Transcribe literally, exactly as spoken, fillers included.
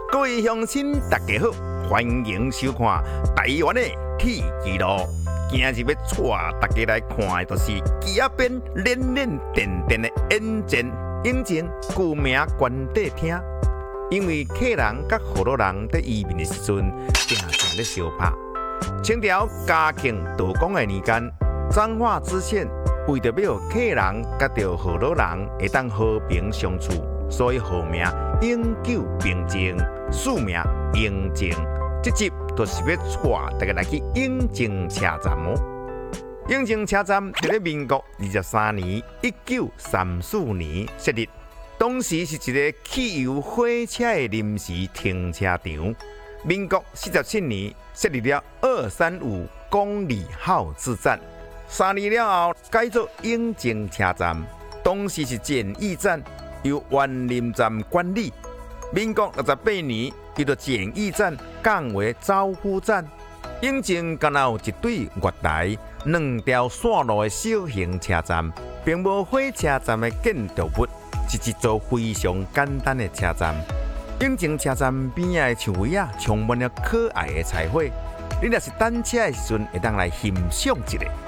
各位乡亲，大家好，欢迎收看台湾的铁纪录。今日要带大家来看的，就是机仔边练练电电的引擎，引擎旧名关帝厅。因为客人甲好多人在移民的时阵，常常咧相拍。清朝嘉庆、道光的年间，彰化知县为着要客人甲着好多人会当和平相处，所以号名永久平静，署名永静。这集就是要带大家来去永静车站哦。永静车站伫咧民国二十三年（一九三四年）设立，当时是一个汽油火车的临时停车场。民国四十七年设立了二三五公里号志站，三年了后改做永静车站。当时是简易站，由园林站管理。民国六十八年，叫做简易站降为招呼站。永静敢有一对月台、两条线路的小型车站，并无火车站的建筑物，是一座非常简单的车站。永静车站边仔的树围啊，充满了可爱的彩绘。你若是单车的时阵，会当来欣赏一下。